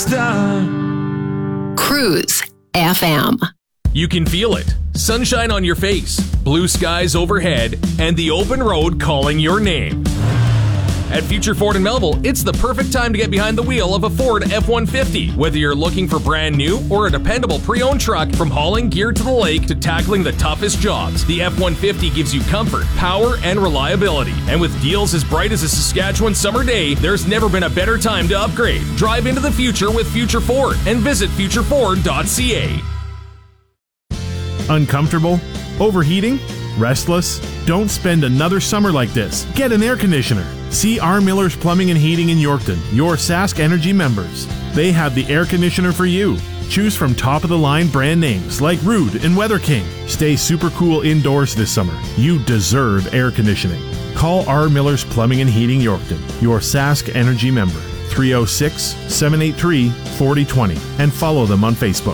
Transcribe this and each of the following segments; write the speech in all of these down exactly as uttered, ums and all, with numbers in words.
Cruise F M. You can feel it. Sunshine on your face, blue skies overhead, and the open road calling your name. At Future Ford in Melville, it's the perfect time to get behind the wheel of a Ford F one fifty. Whether you're looking for brand new or a dependable pre-owned truck, from hauling gear to the lake to tackling the toughest jobs, the F one fifty gives you comfort, power, and reliability. And with deals as bright as a Saskatchewan summer day, there's never been a better time to upgrade. Drive into the future with Future Ford and visit future ford dot c a. Uncomfortable? Overheating? Restless? Don't spend another summer like this. Get an air conditioner. See R. Miller's Plumbing and Heating in Yorkton, your Sask Energy members. They have the air conditioner for you. Choose from top-of-the-line brand names like Rude and Weather King. Stay super cool indoors this summer. You deserve air conditioning. Call R. Miller's Plumbing and Heating Yorkton, your Sask Energy member. three oh six, seven eight three, four oh two oh and follow them on Facebook.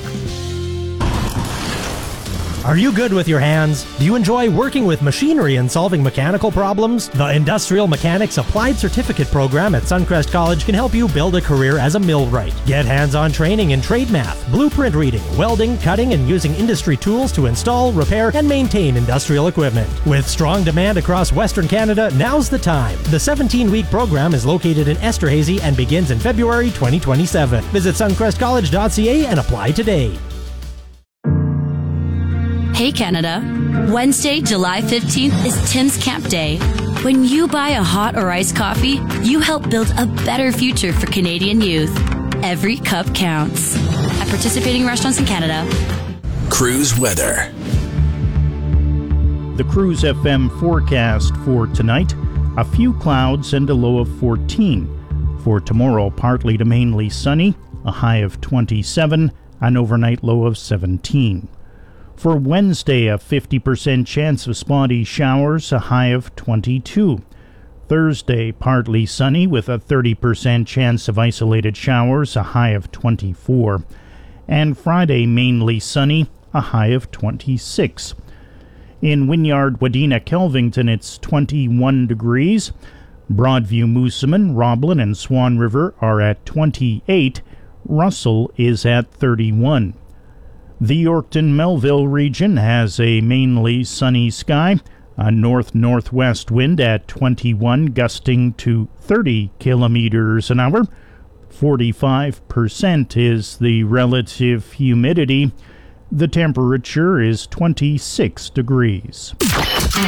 Are you good with your hands? Do you enjoy working with machinery and solving mechanical problems? The Industrial Mechanics Applied Certificate Program at Suncrest College can help you build a career as a millwright. Get hands-on training in trade math, blueprint reading, welding, cutting, and using industry tools to install, repair, and maintain industrial equipment. With strong demand across Western Canada, now's the time. The seventeen-week program is located in Esterhazy and begins in February twenty twenty-seven. Visit suncrest college dot c a and apply today. Hey Canada, Wednesday, July fifteenth is Tim's Camp Day. When you buy a hot or iced coffee, you help build a better future for Canadian youth. Every cup counts. At participating restaurants in Canada. Cruise weather. The Cruise F M forecast for tonight, a few clouds and a low of fourteen. For tomorrow, partly to mainly sunny, a high of twenty-seven, an overnight low of seventeen. For Wednesday, a fifty percent chance of spotty showers, a high of twenty-two. Thursday, partly sunny with a thirty percent chance of isolated showers, a high of twenty-four. And Friday, mainly sunny, a high of twenty-six. In Wynyard, Wadena, Kelvington, it's twenty-one degrees. Broadview, Moosomin, Roblin, and Swan River are at twenty-eight. Russell is at thirty-one. The Yorkton-Melville region has a mainly sunny sky, a north-northwest wind at twenty-one, gusting to thirty kilometers an hour. forty-five percent is the relative humidity. The temperature is twenty-six degrees.